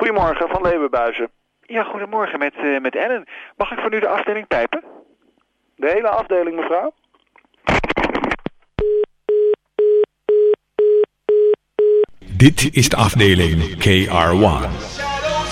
Goedemorgen, van Leeuwenbuizen. Ja, goedemorgen met Ellen. Mag ik voor u de afdeling pijpen? De hele afdeling, mevrouw? Dit is de afdeling KR1.